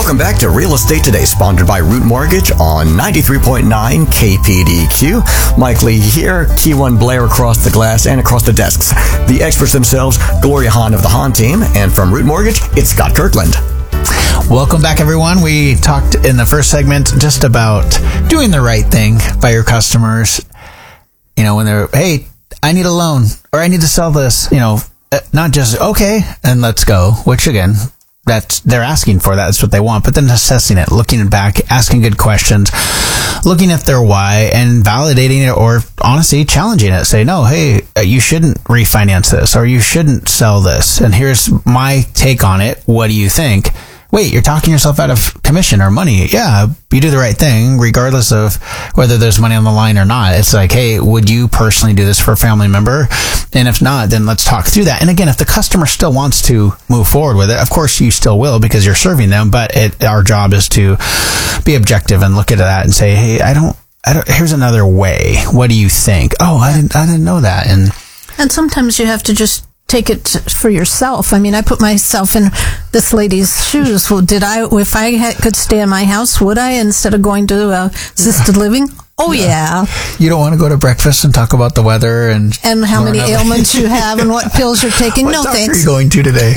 Welcome back to Real Estate Today, sponsored by Root Mortgage on 93.9 KPDQ. Mike Lee here, T1 Blair across the glass and across the desks. The experts themselves, Gloria Hahn of the Hahn team, and from Root Mortgage, it's Scott Kirkland. Welcome back, everyone. We talked in the first segment just about doing the right thing by your customers. You know, when they're, hey, I need a loan or I need to sell this, you know, not just, okay, and let's go, which again, they're asking for that. That's what they want. But then assessing it, looking back, asking good questions, looking at their why and validating it, or honestly challenging it. Say, no, hey, you shouldn't refinance this or you shouldn't sell this. And here's my take on it. What do you think? Wait, you're talking yourself out of commission or money. Yeah, you do the right thing regardless of whether there's money on the line or not. It's like, hey, would you personally do this for a family member? And if not, then let's talk through that. And again, if the customer still wants to move forward with it, of course you still will because you're serving them. But our job is to be objective and look at that and say, hey, I don't. Here's another way. What do you think? Oh, I didn't know that. And sometimes you have to just take it for yourself. I mean, I put myself in this lady's shoes. Well, if I could stay in my house, would I, instead of going to assisted living? Oh, yeah. You don't want to go to breakfast and talk about the weather and how many ailments you have and what pills you're taking. What no, doctor thanks. Are you going to today?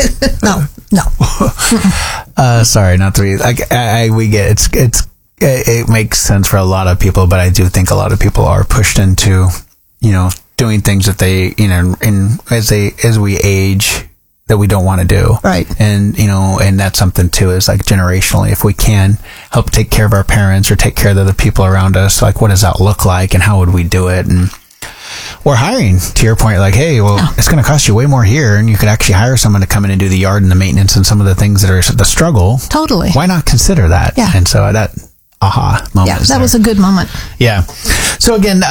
No. Sorry, not to be like we get it makes sense for a lot of people, but I do think a lot of people are pushed into, you know, doing things that they, you know, as we age, that we don't want to do. Right. And, you know, and that's something too, is like generationally, if we can help take care of our parents or take care of the other people around us, like what does that look like and how would we do it? And we're hiring, to your point, like, hey, well, it's going to cost you way more here, and you could actually hire someone to come in and do the yard and the maintenance and some of the things that are the struggle. Totally. Why not consider that? Yeah. And so that aha moment. Yeah, that was a good moment. Yeah. So again,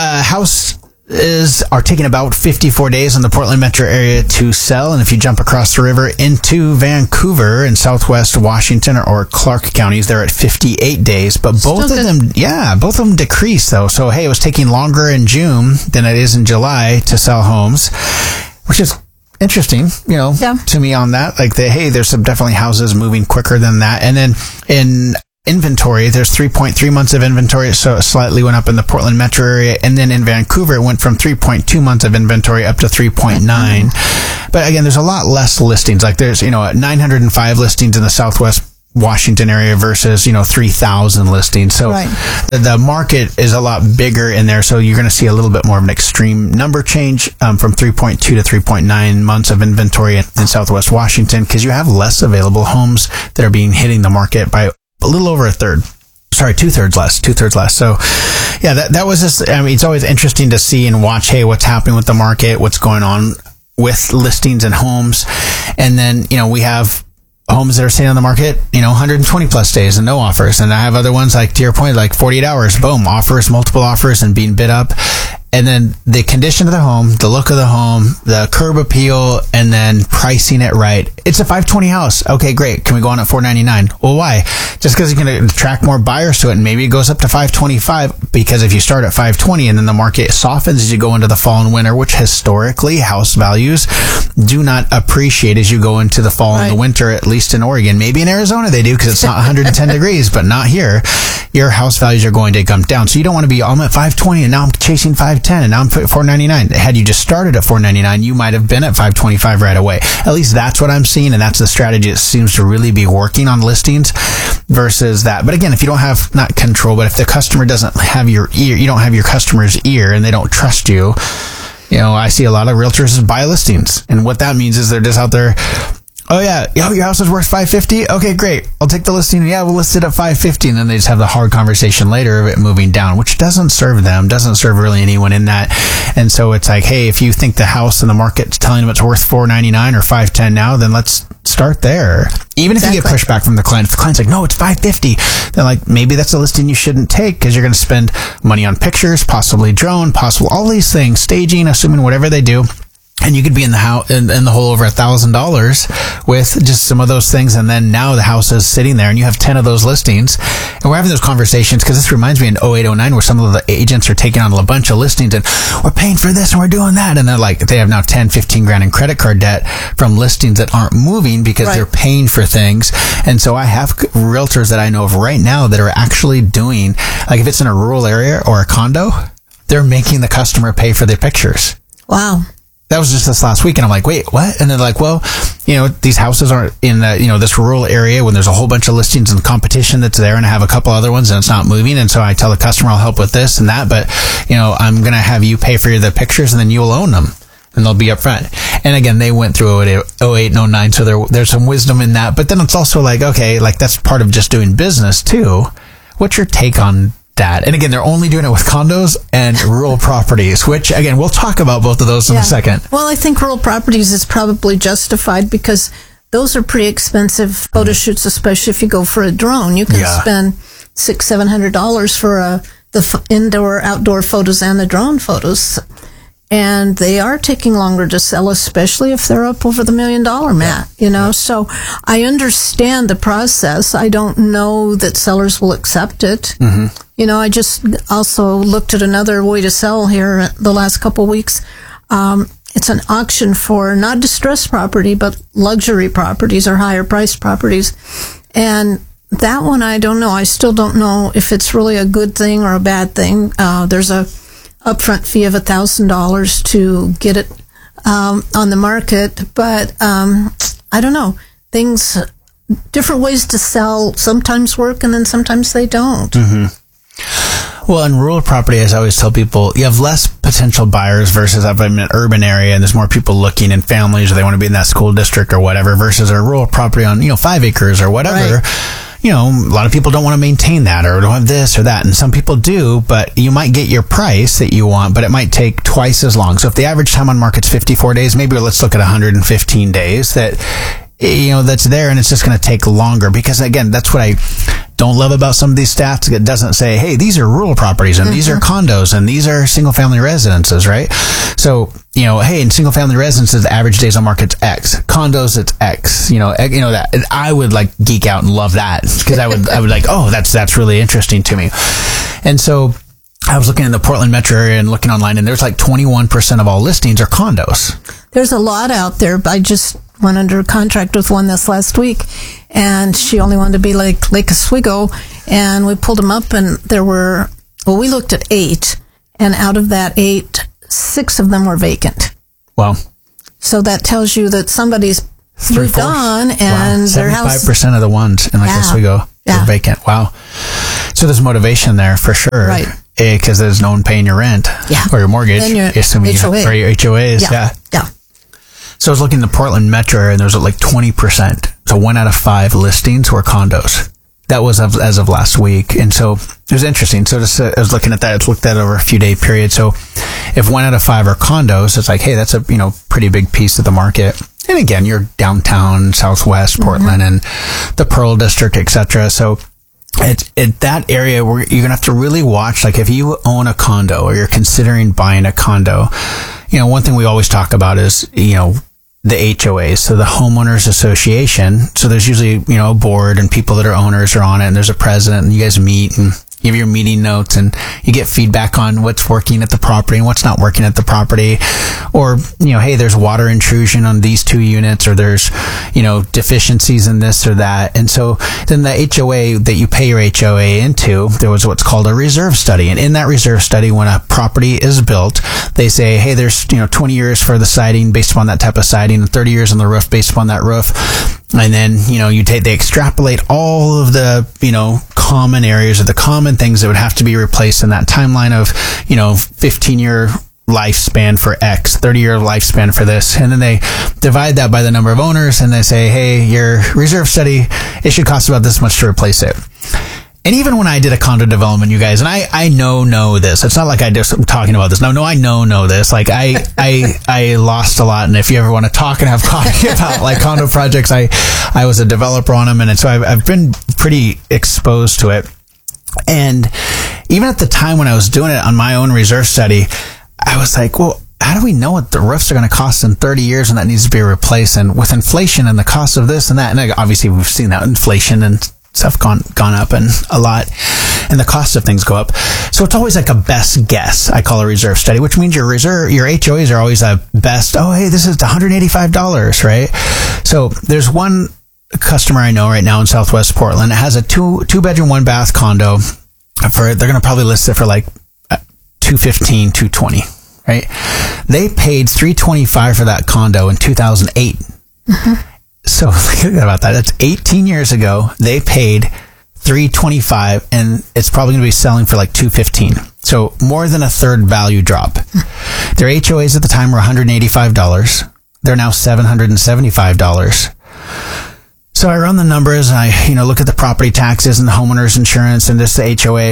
are taking about 54 days in the Portland metro area to sell. And if you jump across the river into Vancouver in southwest Washington or Clark counties, they're at 58 days. But both of them decreased though. So, hey, it was taking longer in June than it is in July to sell homes, which is interesting, you know, to me on that. Like, there's some definitely houses moving quicker than that. And then in inventory, there's 3.3 months of inventory, so it slightly went up in the Portland metro area, and then in Vancouver it went from 3.2 months of inventory up to 3.9. But again, there's a lot less listings. Like there's, you know, 905 listings in the southwest Washington area versus, you know, 3,000 listings. So the market is a lot bigger in there. So you're going to see a little bit more of an extreme number change from 3.2 to 3.9 months of inventory in southwest Washington, because you have less available homes that are hitting the market by a little over two-thirds less. So yeah, that was just, I mean, it's always interesting to see and watch, hey, what's happening with the market, what's going on with listings and homes. And then, you know, we have homes that are staying on the market, you know, 120 plus days and no offers. And I have other ones, like to your point, like 48 hours, boom, offers, multiple offers and being bid up. And then the condition of the home, the look of the home, the curb appeal, and then pricing it right. It's a 520 house. Okay, great. Can we go on at $499? Well, why? Just because you're going to attract more buyers to it, and maybe it goes up to $525, because if you start at $520 and then the market softens as you go into the fall and winter, which historically house values do not appreciate as you go into the fall and the winter, at least in Oregon. Maybe in Arizona they do because it's not 110 degrees, but not here. Your house values are going to come down. So you don't want to be, I'm at $520 and now I'm chasing $510 and now I'm at $499. Had you just started at $499, you might have been at $525 right away. At least that's what I'm seeing, and that's the strategy that seems to really be working on listings versus that. But again, if you don't have, not control, but if the customer doesn't have your ear, you don't have your customer's ear and they don't trust you, you know, I see a lot of realtors buy listings. And what that means is they're just out there, oh yeah, your house is worth $550. Okay, great. I'll take the listing. Yeah, we'll list it at $550, and then they just have the hard conversation later of it moving down, which doesn't serve them, doesn't serve really anyone in that. And so it's like, hey, if you think the house and the market's telling them it's worth $499 or $510 now, then let's start there. Even if you get pushback from the client, if the client's like, no, it's $550, then like maybe that's a listing you shouldn't take because you're going to spend money on pictures, possibly drone, possible all these things, staging, assuming whatever they do. And you could be in the house in the hole over $1,000 with just some of those things. And then now the house is sitting there and you have 10 of those listings. And we're having those conversations because this reminds me in 08, 09 where some of the agents are taking on a bunch of listings and we're paying for this and we're doing that. And they're like, they have now 10, 15 grand in credit card debt from listings that aren't moving because they're paying for things. And so I have realtors that I know of right now that are actually doing, like if it's in a rural area or a condo, they're making the customer pay for their pictures. Wow. That was just this last week, and I'm like, wait, what? And they're like, well, these houses aren't in this rural area when there's a whole bunch of listings and competition that's there, and I have a couple other ones and it's not moving, and so I tell the customer I'll help with this and that, but I'm gonna have you pay for the pictures and then you'll own them, and they'll be up front. And again, they went through 08 and 09, so there's some wisdom in that. But then it's also like, okay, like that's part of just doing business too. What's your take on that? And again, they're only doing it with condos and rural properties, which again, we'll talk about both of those in a second. Well, I think rural properties is probably justified because those are pretty expensive photo shoots, especially if you go for a drone. You can spend $600-700 for the indoor, outdoor photos and the drone photos. And they are taking longer to sell, especially if they're up over the $1 million mark, So I understand the process. I don't know that sellers will accept it. Mm-hmm. I just also looked at another way to sell here the last couple of weeks. It's an auction for not distressed property, but luxury properties or higher priced properties. And that one, I don't know. I still don't know if it's really a good thing or a bad thing. There's a upfront fee of $1,000 to get it on the market, but I don't know. Different ways to sell sometimes work, and then sometimes they don't. Mm-hmm. Well, in rural property, as I always tell people, you have less potential buyers versus if I'm in an urban area and there's more people looking in families or they want to be in that school district or whatever versus a rural property on 5 acres or whatever. Right. A lot of people don't want to maintain that or don't have this or that. And some people do, but you might get your price that you want, but it might take twice as long. So if the average time on market's 54 days, maybe let's look at 115 days that's there, and it's just going to take longer because, again, that's what I don't love about some of these stats. It doesn't say, hey, these are rural properties and these are condos and these are single family residences, right? So, hey, in single family residences, the average days on market's X. Condos, it's X. That I would like geek out and love that because I would like, oh, that's really interesting to me. And so I was looking in the Portland metro area and looking online, and there's like 21% of all listings are condos. There's a lot out there, but I just went under contract with one this last week, and she only wanted to be like Lake Oswego, and we pulled them up, and we looked at 8, and out of that 8, 6 of them were vacant. Wow. So that tells you that somebody's moved on, and their house... 75% of the ones in Lake Oswego are vacant. Wow. So there's motivation there for sure. Right. Because there's no one paying your rent or your mortgage. And your HOA. Or your HOAs. Yeah. So I was looking at the Portland metro area, and there's like 20%. So 1 out of 5 listings were condos. That was as of last week. And so it was interesting. So I was looking at that. It's looked at over a few day period. So if 1 out of 5 are condos, it's like, hey, that's a pretty big piece of the market. And again, you're downtown, Southwest Portland, and the Pearl District, etc. So it's that area where you're gonna have to really watch. Like if you own a condo or you're considering buying a condo, one thing we always talk about is the HOAs, so the homeowners association. So there's usually a board and people that are owners are on it, and there's a president, and you guys meet and you have your meeting notes and you get feedback on what's working at the property and what's not working at the property. Or, hey, there's water intrusion on these 2 units, or there's, deficiencies in this or that. And so then the HOA that you pay your HOA into, there was what's called a reserve study. And in that reserve study, when a property is built, they say, hey, there's, 20 years for the siding based upon that type of siding and 30 years on the roof based upon that roof. And then, they extrapolate all of the, common areas or the common things that would have to be replaced in that timeline of, 15-year lifespan for X, 30-year lifespan for this. And then they divide that by the number of owners, and they say, hey, your reserve study, it should cost about this much to replace it. And even when I did a condo development, you guys, and I know this. It's not like I'm talking about this. No, I know this. Like I lost a lot. And if you ever want to talk and have coffee about like condo projects, I was a developer on them. And so I've been pretty exposed to it. And even at the time when I was doing it on my own reserve study, I was like, well, how do we know what the roofs are going to cost in 30 years when that needs to be replaced? And with inflation and the cost of this and that, and obviously we've seen that inflation and stuff gone up and a lot, and the cost of things go up. So it's always like a best guess. I call a reserve study, which means your HOAs are always a best. Oh, hey, this is $185, right? So there's one customer I know right now in Southwest Portland. It has a two bedroom, 1 bath condo. They're going to probably list it for like $215, $220, right? They paid $325 for that condo in 2008. Mm-hmm. So think about that. That's 18 years ago. They paid $325, and it's probably going to be selling for like $215. So more than a third value drop. Their HOAs at the time were $185. They're now $775. So I run the numbers and I, look at the property taxes and the homeowner's insurance and just the HOA.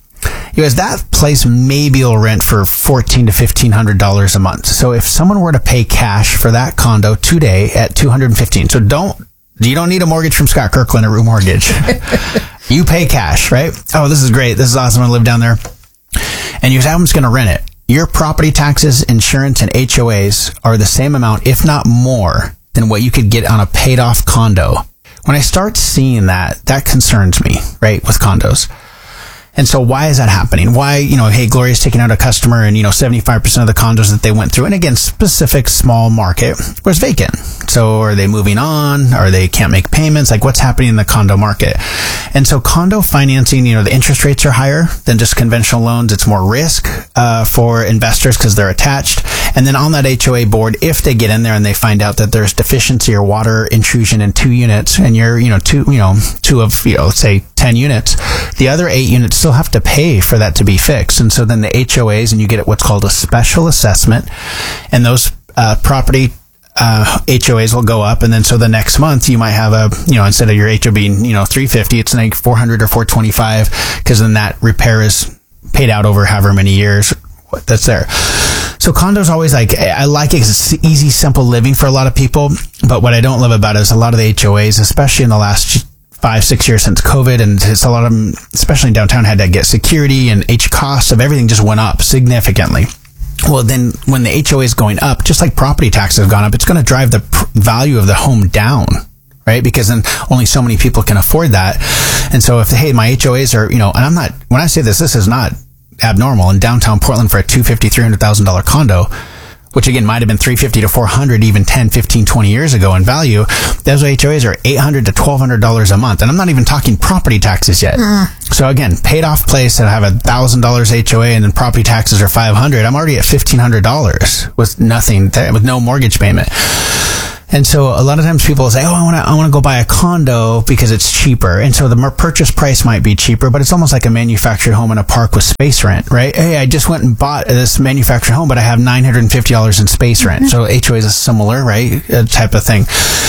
That place maybe will rent for $1,400 to $1,500 a month. So if someone were to pay cash for that condo today at $215, so you don't need a mortgage from Scott Kirkland at Root Mortgage. You pay cash, right? Oh, this is great. This is awesome. I live down there. And you say, I'm just going to rent it. Your property taxes, insurance, and HOAs are the same amount, if not more, than what you could get on a paid off condo. When I start seeing that concerns me, right, with condos. And so why is that happening? Why, hey, Gloria's taking out a customer and, 75% of the condos that they went through, and again, specific small market, was vacant. So are they moving on? Or they can't make payments? Like what's happening in the condo market? And so condo financing, the interest rates are higher than just conventional loans. It's more risk for investors because they're attached. And then on that HOA board, if they get in there and they find out that there's deficiency or water intrusion in 2 units, and you're, two of, let's say 10 units, the other 8 units still have to pay for that to be fixed. And so then the HOAs, and you get what's called a special assessment, and those property HOAs will go up. And then so the next month you might have instead of your HOA being, $350, it's like $400 or $425, because then that repair is paid out over however many years that's there. So condos always I like it because it's easy, simple living for a lot of people. But what I don't love about it is a lot of the HOAs, especially in the last 5-6 years since COVID, and it's a lot of them, especially in downtown, had to get security, and costs of everything just went up significantly. Well, then when the HOA is going up, just like property taxes have gone up, it's going to drive the value of the home down, right? Because then only so many people can afford that. And so if, hey, my HOAs are, and when I say this is not abnormal in downtown Portland for a $250,000, $300,000 condo, which again might have been $350 to $400 even 10, 15, 20 years ago in value. Those HOAs are $800 to $1,200 a month. And I'm not even talking property taxes yet. So again, paid off place that have $1,000 HOA and then property taxes are $500. I'm already at $1,500 with nothing, with no mortgage payment. And so a lot of times people say, I want to go buy a condo because it's cheaper. And so the purchase price might be cheaper, but it's almost like a manufactured home in a park with space rent, right? Hey, I just went and bought this manufactured home, but I have $950 in space rent. So HOA is a similar, right, type of thing.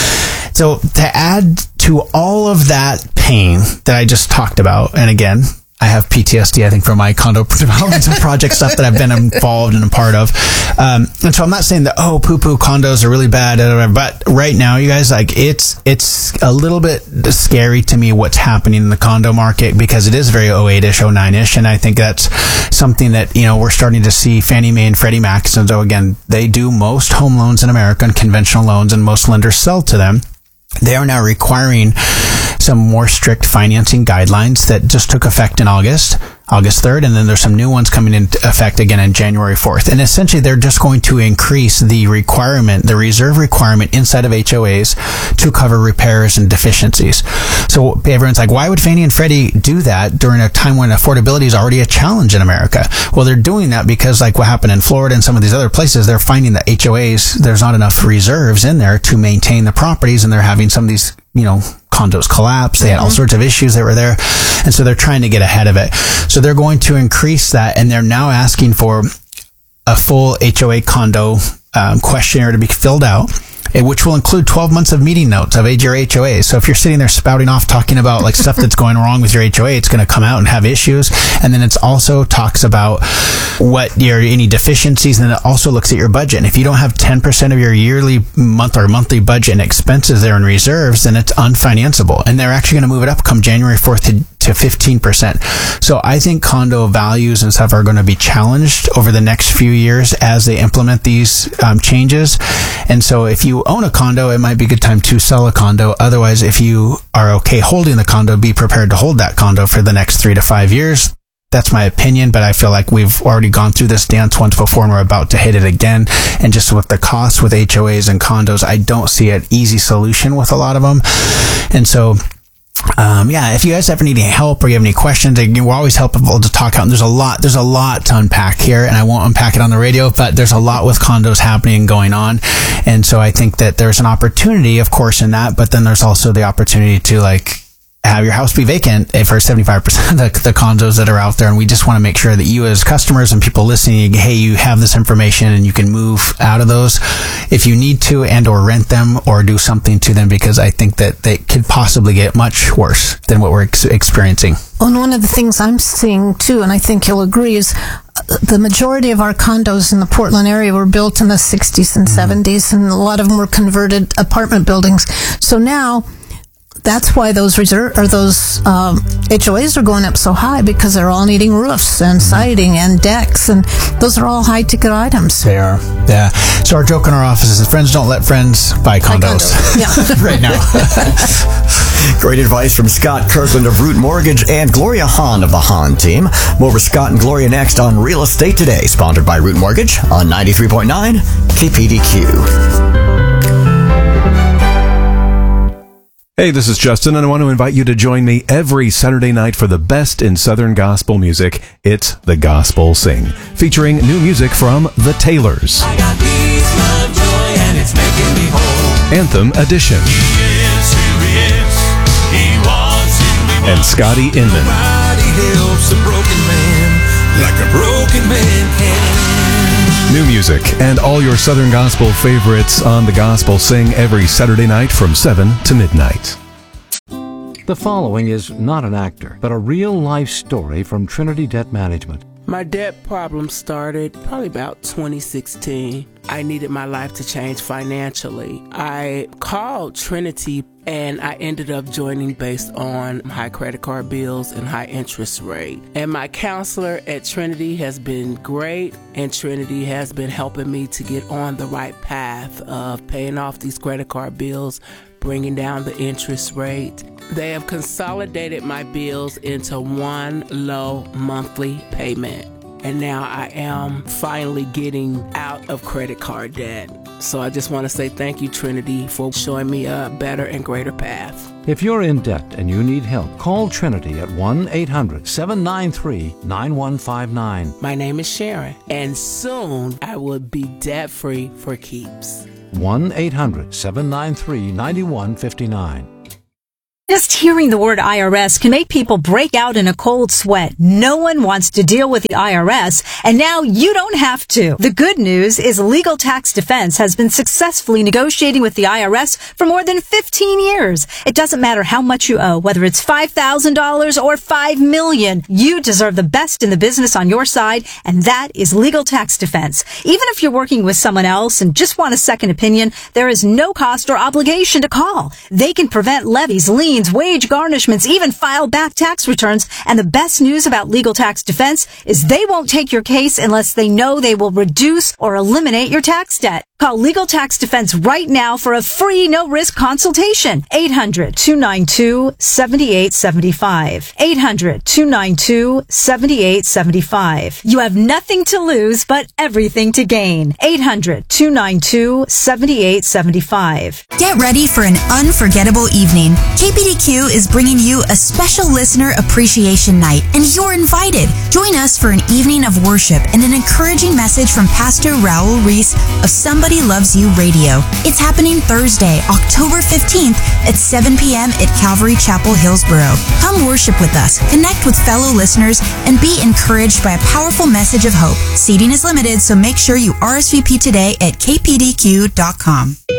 So to add to all of that pain that I just talked about, and again, I have PTSD, I think, from my condo development and project stuff that I've been involved and a part of. And so I'm not saying that, poo-poo, condos are really bad, but right now, you guys, it's a little bit scary to me what's happening in the condo market, because it is very 08-ish, 09-ish, and I think that's something that, we're starting to see Fannie Mae and Freddie Mac. So again, they do most home loans in America and conventional loans, and most lenders sell to them. They are now requiring some more strict financing guidelines that just took effect in August 3rd, and then there's some new ones coming into effect again on January 4th. And essentially, they're just going to increase the reserve requirement inside of HOAs to cover repairs and deficiencies. So everyone's like, why would Fannie and Freddie do that during a time when affordability is already a challenge in America? Well, they're doing that because, like what happened in Florida and some of these other places, they're finding that HOAs, there's not enough reserves in there to maintain the properties, and they're having some of these, condos collapse. They had all sorts of issues that were there. And so they're trying to get ahead of it. So they're going to increase that, and they're now asking for a full HOA condo questionnaire to be filled out, which will include 12 months of meeting notes of your HOA. So if you're sitting there spouting off talking about like stuff that's going wrong with your HOA, it's going to come out and have issues. And then it's also talks about any deficiencies, and then it also looks at your budget. And if you don't have 10% of your yearly monthly budget and expenses there in reserves, then it's unfinanceable. And they're actually going to move it up come January 4th to 15%. So I think condo values and stuff are going to be challenged over the next few years as they implement these changes. And so if you own a condo, it might be a good time to sell a condo. Otherwise, if you are okay holding the condo, be prepared to hold that condo for the next 3 to 5 years. That's my opinion, but I feel like we've already gone through this dance once before and we're about to hit it again. And just with the cost with HOAs and condos, I don't see an easy solution with a lot of them. And so, if you guys ever need any help or you have any questions, we're always helpful to talk out. And there's a lot to unpack here, and I won't unpack it on the radio, but there's a lot with condos happening and going on. And so I think that there's an opportunity, of course, in that, but then there's also the opportunity to have your house be vacant for 75% of the condos that are out there. And we just want to make sure that you as customers and people listening, hey, you have this information and you can move out of those if you need to, and or rent them or do something to them, because I think that they could possibly get much worse than what we're experiencing. Well, and one of the things I'm seeing too, and I think you'll agree, is the majority of our condos in the Portland area were built in the 60s and 70s, and a lot of them were converted apartment buildings. So now, that's why those HOAs are going up so high, because they're all needing roofs and siding and decks, and those are all high-ticket items. They are, yeah. So our joke in our office is, friends don't let friends buy condos. Yeah. Right now. Great advice from Scott Kirkland of Root Mortgage and Gloria Hahn of the Hahn team. More with Scott and Gloria next on Real Estate Today, sponsored by Root Mortgage on 93.9 KPDQ. Hey, this is Justin, and I want to invite you to join me every Saturday night for the best in Southern gospel music. It's The Gospel Sing, featuring new music from The Taylors. I got peace, love, joy, and it's making me whole. Anthem Edition. He is who he is. He was who he was. And Scotty Inman. Nobody helps a broken man like a broken man can. New music and all your Southern gospel favorites on The Gospel Sing every Saturday night from 7 to midnight. The following is not an actor, but a real-life story from Trinity Debt Management. My debt problem started probably about 2016. I needed my life to change financially. I called Trinity and I ended up joining based on high credit card bills and high interest rate. And my counselor at Trinity has been great, and Trinity has been helping me to get on the right path of paying off these credit card bills, bringing down the interest rate. They have consolidated my bills into one low monthly payment. And now I am finally getting out of credit card debt. So I just want to say thank you, Trinity, for showing me a better and greater path. If you're in debt and you need help, call Trinity at 1-800-793-9159. My name is Sharon, and soon I will be debt-free for keeps. 1-800-793-9159. Just hearing the word IRS can make people break out in a cold sweat. No one wants to deal with the IRS, and now you don't have to. The good news is Legal Tax Defense has been successfully negotiating with the IRS for more than 15 years. It doesn't matter how much you owe, whether it's $5,000 or $5 million. You deserve the best in the business on your side, and that is Legal Tax Defense. Even if you're working with someone else and just want a second opinion, there is no cost or obligation to call. They can prevent levies, liens, wage garnishments, even file back tax returns. And the best news about Legal Tax Defense is they won't take your case unless they know they will reduce or eliminate your tax debt. Call Legal Tax Defense right now for a free no-risk consultation. 800-292-7875. 800-292-7875. You have nothing to lose but everything to gain. 800-292-7875. Get ready for an unforgettable evening. KPDQ is bringing you a special listener appreciation night, and you're invited. Join us for an evening of worship and an encouraging message from Pastor Raul Reese of Somebody Loves You Radio. It's happening Thursday, October 15th at 7 p.m. at Calvary Chapel, Hillsboro. Come worship with us, connect with fellow listeners, and be encouraged by a powerful message of hope. Seating is limited, so make sure you RSVP today at kpdq.com.